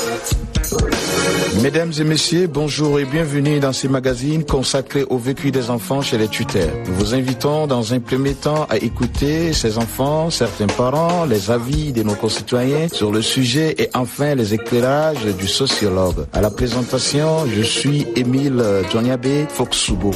Mesdames et messieurs, bonjour et bienvenue dans ce magazine consacré au vécu des enfants chez les tuteurs. Nous vous invitons dans un premier temps à écouter ces enfants, certains parents, les avis de nos concitoyens sur le sujet et enfin les éclairages du sociologue. À la présentation, je suis Émile Djoniabe Foxubo.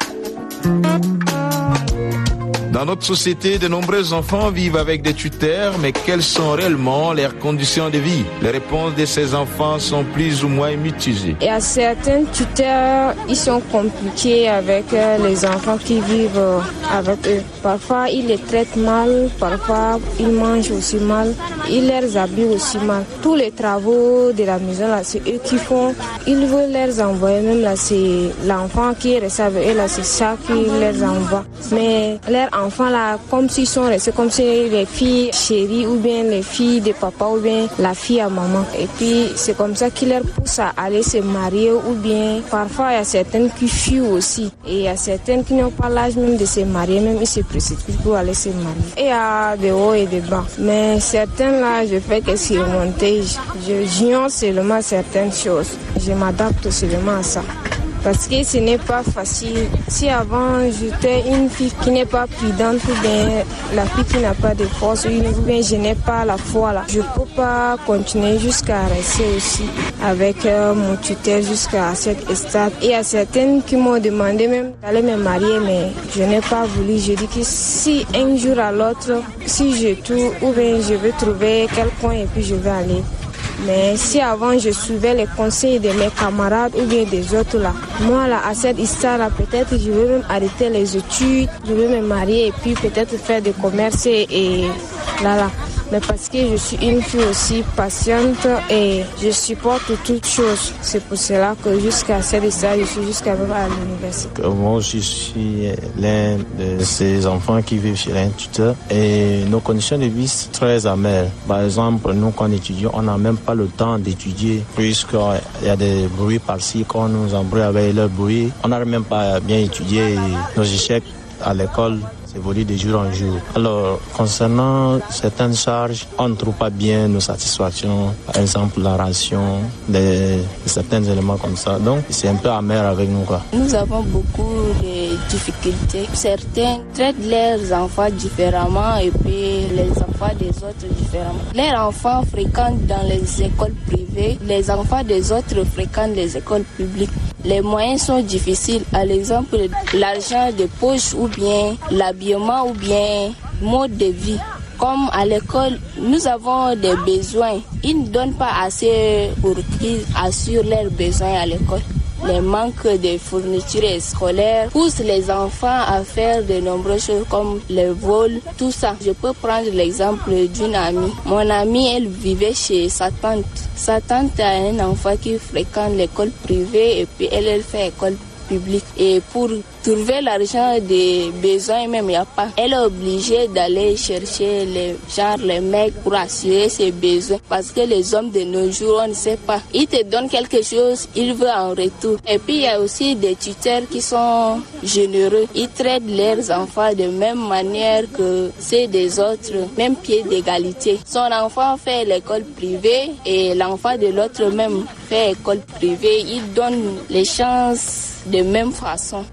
Dans notre société, de nombreux enfants vivent avec des tuteurs, mais quelles sont réellement leurs conditions de vie? Les réponses de ces enfants sont plus ou moins mitigées. Il y a certains tuteurs, ils sont compliqués avec les enfants qui vivent avec eux. Parfois, ils les traitent mal, parfois, ils mangent aussi mal, ils les habillent aussi mal. Tous les travaux de la maison, là, c'est eux qui font. Ils veulent les envoyer, même là, c'est l'enfant qui reste avec eux, là, c'est ça qui les envoie. Mais leurs enfants là, comme s'ils sont restés comme si les filles chéries ou bien les filles de papa ou bien la fille à maman. Et puis c'est comme ça qu'ils leur poussent à aller se marier ou bien parfois il y a certaines qui fuient aussi. Et il y a certaines qui n'ont pas l'âge même de se marier, même ils se précipitent pour aller se marier. Et il y a des hauts et des bas. Mais certaines là, je fais que surmonter. J'ignore seulement certaines choses. Je m'adapte seulement à ça. Parce que ce n'est pas facile. Si avant j'étais une fille qui n'est pas prudente ou bien la fille qui n'a pas de force ou bien je n'ai pas la foi là, je ne peux pas continuer jusqu'à rester aussi avec mon tuteur jusqu'à cette stade. Et il y a certaines qui m'ont demandé même d'aller me marier mais je n'ai pas voulu. Je dis que si un jour à l'autre, si je trouve ou bien je veux trouver quelqu'un et puis je vais aller. Mais si avant je suivais les conseils de mes camarades ou bien des autres là, moi là à cette histoire là peut-être je vais même arrêter les études, je vais me marier et puis peut-être faire des commerces et là. Mais parce que je suis une fille aussi patiente et je supporte toutes choses. C'est pour cela que jusqu'à cette histoire, je suis jusqu'à l'université. Moi aussi, je suis l'un de ces enfants qui vivent chez un tuteur et nos conditions de vie sont très amères. Par exemple, nous quand on étudie, on n'a même pas le temps d'étudier puisqu'il y a des bruits par-ci, quand on nous embrouille avec le bruit. On n'arrive même pas à bien étudier et nos échecs à l'école évolue de jour en jour. Alors, concernant certaines charges, on ne trouve pas bien nos satisfactions. Par exemple, la ration, certains éléments comme ça. Donc, c'est un peu amer avec nous, quoi. Nous avons beaucoup de difficultés. Certains traitent leurs enfants différemment et puis les enfants des autres différemment. Leurs enfants fréquentent dans les écoles privées. Les enfants des autres fréquentent les écoles publiques. Les moyens sont difficiles. À l'exemple, l'argent de poche ou bien l'habillement ou bien mode de vie. Comme à l'école, nous avons des besoins. Ils ne donnent pas assez pour qu'ils assurent leurs besoins à l'école. Les manques de fournitures scolaires poussent les enfants à faire de nombreuses choses comme le vol, tout ça. Je peux prendre l'exemple d'une amie. Mon amie, elle vivait chez sa tante. Sa tante a un enfant qui fréquente l'école privée et puis elle fait école publique. Et pour trouver l'argent des besoins même, il n'y a pas. Elle est obligée d'aller chercher les mecs pour assurer ses besoins. Parce que les hommes de nos jours, on ne sait pas. Ils te donnent quelque chose, ils veulent en retour. Et puis, il y a aussi des tuteurs qui sont généreux. Ils traitent leurs enfants de même manière que ceux des autres, même pied d'égalité. Son enfant fait l'école privée et l'enfant de l'autre même fait école privée. Ils donnent les chances de même façon.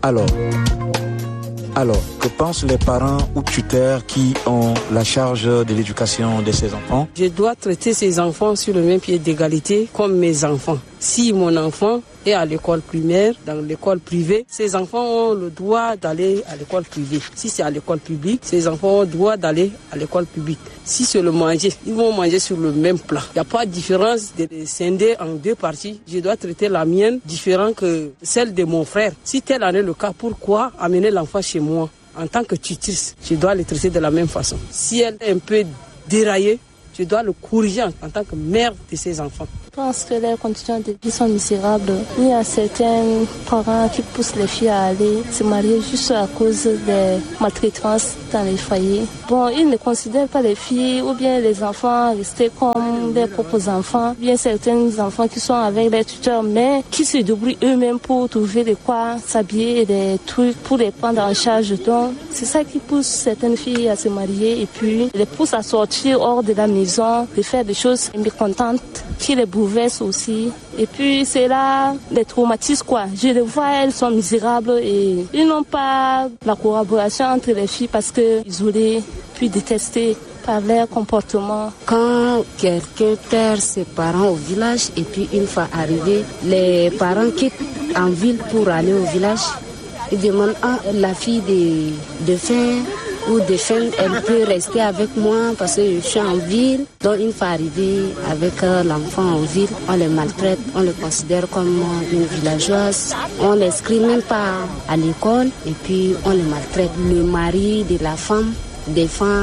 Alors, que pensent les parents ou tuteurs qui ont la charge de l'éducation de ces enfants? Je dois traiter ces enfants sur le même pied d'égalité comme mes enfants. Si mon enfant est à l'école primaire, dans l'école privée, ces enfants ont le droit d'aller à l'école privée. Si c'est à l'école publique, ces enfants ont le droit d'aller à l'école publique. Si c'est le manger, ils vont manger sur le même plat. Il n'y a pas de différence de les scinder en deux parties. Je dois traiter la mienne différente que celle de mon frère. Si tel en est le cas, pourquoi amener l'enfant chez moi? En tant que tutrice, je dois le traiter de la même façon. Si elle est un peu déraillée, je dois le corriger en tant que mère de ses enfants. Je pense que les conditions de vie sont misérables. Il y a certains parents qui poussent les filles à aller se marier juste à cause des maltraitances dans les foyers. Bon, ils ne considèrent pas les filles ou bien les enfants rester comme leurs propres enfants. Bien certains enfants qui sont avec les tuteurs, mais qui se débrouillent eux-mêmes pour trouver de quoi s'habiller et des trucs pour les prendre en charge. Donc, c'est ça qui pousse certaines filles à se marier et puis les pousse à sortir hors de la maison, de faire des choses mécontentes qui les bourrent controverses aussi. Et puis c'est là les traumatismes quoi. Je les vois, elles sont misérables et ils n'ont pas la collaboration entre les filles parce que isolées puis détestées par leur comportement. Quand quelqu'un perd ses parents au village et puis une fois arrivé, les parents quittent en ville pour aller au village. Ils demandent la fille de fin ou de fin, elle peut rester avec moi parce que je suis en ville. Donc une fois arrivé avec l'enfant en ville, on les maltraite, on les considère comme une villageoise. On ne l'inscrit même pas à l'école et puis on les maltraite. Le mari de la femme défend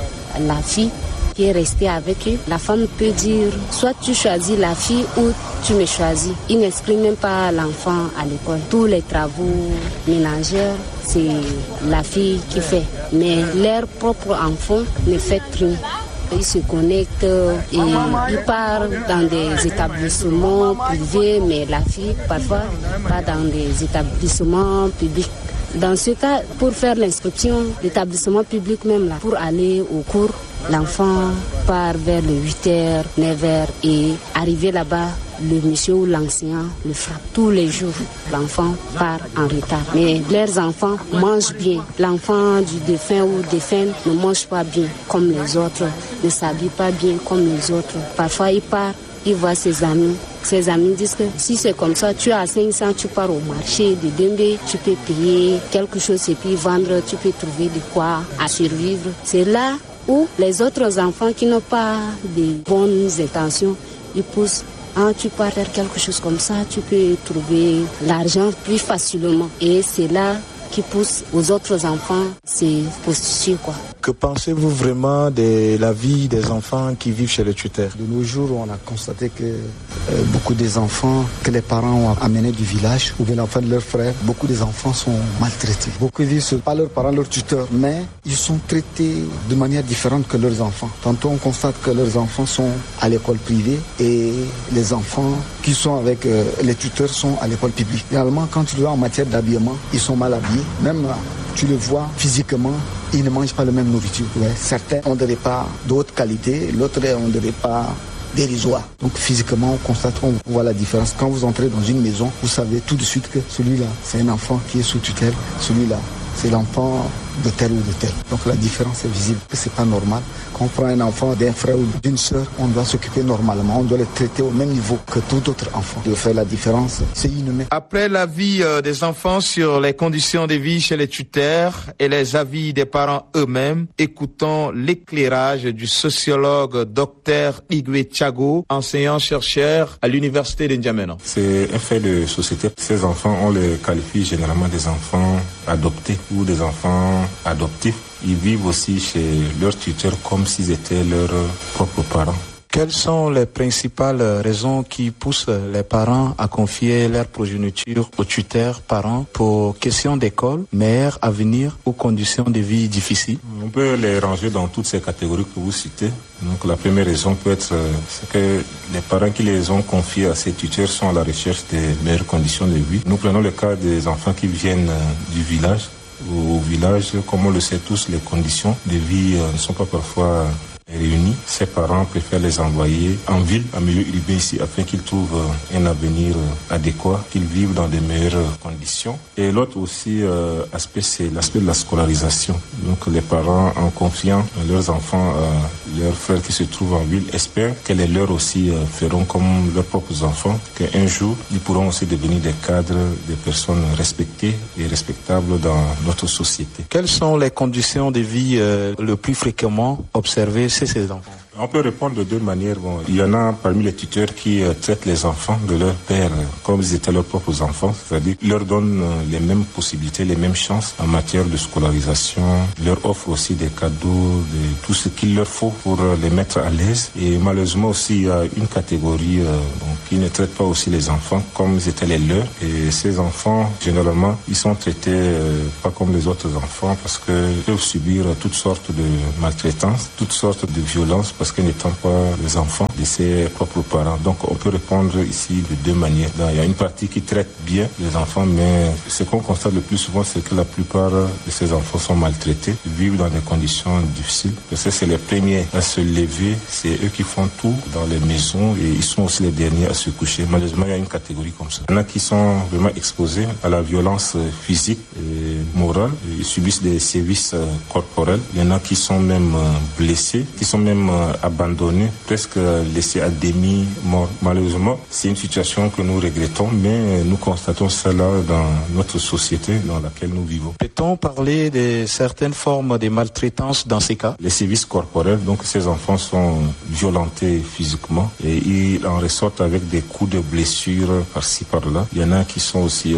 la fille qui est restée avec eux. La femme peut dire soit tu choisis la fille ou tu me choisis. Il n'inscrit même pas l'enfant à l'école. Tous les travaux ménagers, c'est la fille qui fait. Mais leur propre enfant ne fait rien. Ils se connectent et ils partent dans des établissements privés, mais la fille parfois pas dans des établissements publics. Dans ce cas, pour faire l'inscription, l'établissement public même là, pour aller au cours, l'enfant part vers les 8h, 9h et arrivé là-bas, le monsieur ou l'enseignant le frappe tous les jours. L'enfant part en retard. Mais leurs enfants mangent bien. L'enfant du défunt ou défunte ne mange pas bien comme les autres, ne s'habille pas bien comme les autres. Parfois, il part, il voit ses amis. Ses amis disent que si c'est comme ça, tu as 500, tu pars au marché de Dembe, tu peux payer quelque chose et puis vendre, tu peux trouver de quoi à survivre. C'est là où les autres enfants qui n'ont pas de bonnes intentions, ils poussent. Tu pars faire quelque chose comme ça, tu peux trouver l'argent plus facilement. Et c'est là qui pousse aux autres enfants, c'est prostituer quoi. Que pensez-vous vraiment de la vie des enfants qui vivent chez les tuteurs? De nos jours, on a constaté que beaucoup des enfants que les parents ont amenés du village ou bien l'enfant de leurs frères, beaucoup des enfants sont maltraités. Beaucoup vivent pas leurs parents, leurs tuteurs, mais ils sont traités de manière différente que leurs enfants. Tantôt, on constate que leurs enfants sont à l'école privée et les enfants qui sont avec les tuteurs sont à l'école publique. Finalement, quand tu le vois en matière d'habillement, ils sont mal habillés. Même tu le vois physiquement, ils ne mangent pas la même nourriture. Ouais. Certains ont des repas d'autres qualités, l'autre ont des repas dérisoires. Donc physiquement, on voit la différence. Quand vous entrez dans une maison, vous savez tout de suite que celui-là, c'est un enfant qui est sous tutelle, celui-là, c'est l'enfant de tel ou de tel. Donc la différence est visible. C'est pas normal. Quand on prend un enfant d'un frère ou d'une sœur, on doit s'occuper normalement. On doit le traiter au même niveau que tout autre enfant. De faire la différence, c'est inhumain. Après l'avis des enfants sur les conditions de vie chez les tuteurs et les avis des parents eux-mêmes, écoutons l'éclairage du sociologue Dr Igwe Thiago, enseignant-chercheur à l'université de N'Djamena. C'est un fait de société. Ces enfants, on les qualifie généralement des enfants adoptés ou des enfants adoptifs. Ils vivent aussi chez leurs tuteurs comme s'ils étaient leurs propres parents. Quelles sont les principales raisons qui poussent les parents à confier leur progéniture aux tuteurs parents pour questions d'école, meilleur avenir ou conditions de vie difficiles? On peut les ranger dans toutes ces catégories que vous citez. Donc la première raison peut être c'est que les parents qui les ont confiés à ces tuteurs sont à la recherche des meilleures conditions de vie. Nous prenons le cas des enfants qui viennent du village. Au village, comme on le sait tous, les conditions de vie ne sont pas parfois réunis. Ses parents préfèrent les envoyer en ville, en milieu urbain ici, afin qu'ils trouvent un avenir adéquat, qu'ils vivent dans de meilleures conditions. Et l'autre aussi aspect, c'est l'aspect de la scolarisation. Donc les parents, en confiant leurs enfants à leurs frères qui se trouvent en ville, espèrent que les leurs aussi feront comme leurs propres enfants, qu'un jour, ils pourront aussi devenir des cadres, des personnes respectées et respectables dans notre société. Quelles sont les conditions de vie le plus fréquemment observées chez ces enfants? On peut répondre de deux manières. Bon, il y en a parmi les tuteurs qui traitent les enfants de leur père comme ils étaient leurs propres enfants, c'est-à-dire qu'ils leur donnent les mêmes possibilités, les mêmes chances en matière de scolarisation, leur offrent aussi des cadeaux, tout ce qu'il leur faut pour les mettre à l'aise. Et malheureusement aussi, il y a une catégorie qui qui ne traitent pas aussi les enfants comme ils étaient les leurs. Et ces enfants, généralement, ils sont traités pas comme les autres enfants parce qu'ils peuvent subir toutes sortes de maltraitances, toutes sortes de violences parce que n'étant pas les enfants de ses propres parents. Donc on peut répondre ici de deux manières. Il y a une partie qui traite bien les enfants, mais ce qu'on constate le plus souvent, c'est que la plupart de ces enfants sont maltraités, vivent dans des conditions difficiles. Parce que c'est les premiers à se lever, c'est eux qui font tout dans les maisons et ils sont aussi les derniers à se coucher. Malheureusement, il y a une catégorie comme ça. Il y en a qui sont vraiment exposés à la violence physique et morale. Ils subissent des sévices corporels. Il y en a qui sont même blessés, qui sont même abandonnés, presque laissés à demi-mort. Malheureusement, c'est une situation que nous regrettons, mais nous constatons cela dans notre société dans laquelle nous vivons. Peut-on parler de certaines formes de maltraitance dans ces cas? Les sévices corporels, donc ces enfants sont violentés physiquement et ils en ressortent avec des coups de blessure par-ci par-là. Il y en a qui sont aussi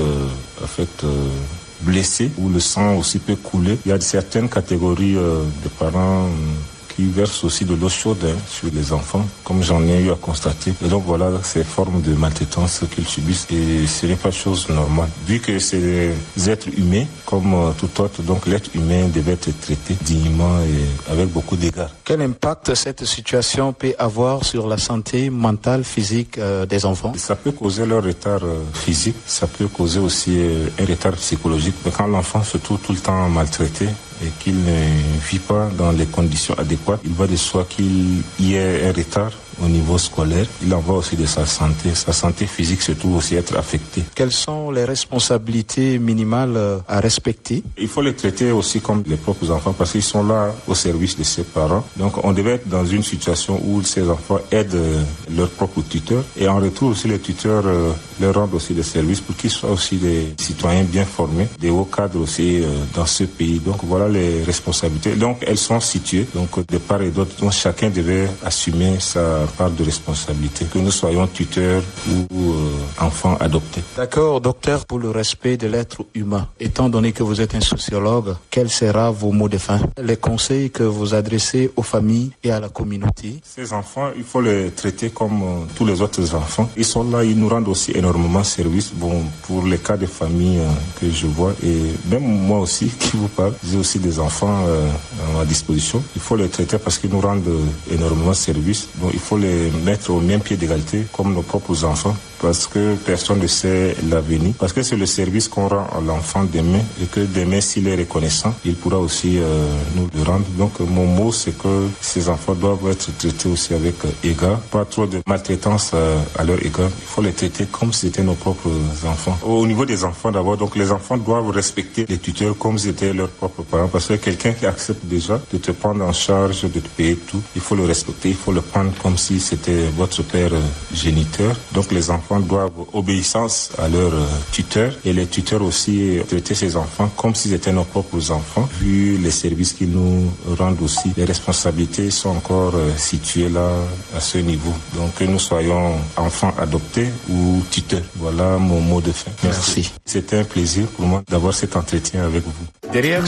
blessés, où le sang aussi peut couler. Il y a certaines catégories de parents qui versent aussi de l'eau chaude sur les enfants, comme j'en ai eu à constater. Et donc voilà ces formes de maltraitance qu'ils subissent et ce n'est pas chose normale. Vu que c'est des êtres humains, comme tout autre, donc l'être humain devait être traité dignement et avec beaucoup d'égards. Quel impact cette situation peut avoir sur la santé mentale, physique des enfants? Ça peut causer leur retard physique, ça peut causer aussi un retard psychologique. Mais quand l'enfant se trouve tout le temps maltraité, et qu'il ne vit pas dans les conditions adéquates, il va de soi qu'il y ait un retard au niveau scolaire. Il en va aussi de sa santé. Sa santé physique se trouve aussi être affectée. Quelles sont les responsabilités minimales à respecter? Il faut les traiter aussi comme les propres enfants parce qu'ils sont là au service de ses parents. Donc on devait être dans une situation où ces enfants aident leurs propres tuteurs et en retour aussi les tuteurs leur rendent aussi des services pour qu'ils soient aussi des citoyens bien formés, des hauts cadres aussi dans ce pays. Donc voilà les responsabilités. Donc elles sont situées donc de part et d'autre. Donc chacun devait assumer sa part de responsabilité, que nous soyons tuteurs ou enfants adoptés. D'accord, docteur, pour le respect de l'être humain, étant donné que vous êtes un sociologue, quels seront vos mots de fin? Les conseils que vous adressez aux familles et à la communauté? Ces enfants, il faut les traiter comme tous les autres enfants. Ils sont là, ils nous rendent aussi énormément service. Bon, pour les cas de famille que je vois, et même moi aussi qui vous parle, j'ai aussi des enfants à ma disposition. Il faut les traiter parce qu'ils nous rendent énormément service. Donc il faut les mettre au même pied d'égalité comme nos propres enfants parce que personne ne sait l'avenir. Parce que c'est le service qu'on rend à l'enfant demain et que demain, s'il est reconnaissant, il pourra aussi nous le rendre. Donc mon mot, c'est que ces enfants doivent être traités aussi avec égard. Pas trop de maltraitance à leur égard. Il faut les traiter comme si c'était nos propres enfants. Au niveau des enfants d'abord, donc les enfants doivent respecter les tuteurs comme si c'était leurs propres parents. Parce que quelqu'un qui accepte déjà de te prendre en charge, de te payer tout, il faut le respecter, il faut le prendre comme si c'était votre père géniteur. Donc les enfants doivent obéissance à leurs tuteurs et les tuteurs aussi traiter ces enfants comme s'ils étaient nos propres enfants. Vu les services qu'ils nous rendent aussi, les responsabilités sont encore situées là à ce niveau. Donc que nous soyons enfants adoptés ou tuteurs. Voilà mon mot de fin. Merci. C'était un plaisir pour moi d'avoir cet entretien avec vous. Derrière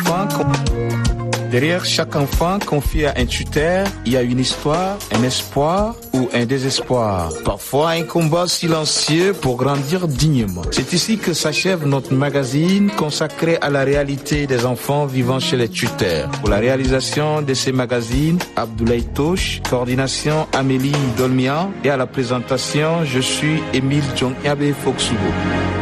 chaque enfant confié à un tuteur, il y a une histoire, un espoir ou un désespoir. Parfois un combat silencieux pour grandir dignement. C'est ici que s'achève notre magazine consacré à la réalité des enfants vivant chez les tuteurs. Pour la réalisation de ces magazines, Abdoulaye Tosh, coordination Amélie Dolmian et à la présentation, je suis Émile Djonyabe Foxubo.